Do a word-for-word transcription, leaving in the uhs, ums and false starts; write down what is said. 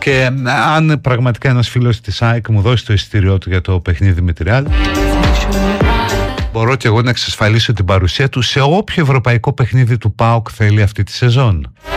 Και αν πραγματικά ένας φίλος της ΑΕΚ μου δώσει το εισιτήριό του για το παιχνίδι με τη Ρεάλ, μπορώ και εγώ να εξασφαλίσω την παρουσία του σε όποιο ευρωπαϊκό παιχνίδι του ΠΑΟΚ θέλει αυτή τη σεζόν.